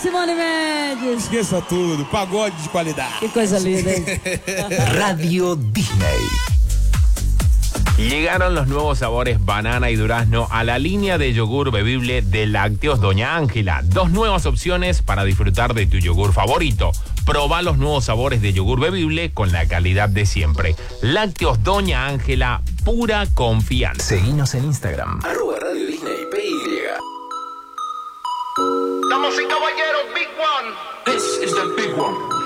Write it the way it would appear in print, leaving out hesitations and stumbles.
Simone Mendes. Esqueça tudo, pagode de qualidade. Que coisa linda, hein? Radio Disney. Llegaron los nuevos sabores banana y durazno a la línea de yogur bebible de Lácteos Doña Ángela. 2 nuevas opciones para disfrutar de tu yogur favorito. Proba los nuevos sabores de yogur bebible con la calidad de siempre. Lácteos Doña Ángela, pura confianza. Seguinos en Instagram. @Radio Disney PY. Damas y caballeros, Big One. This is the big one.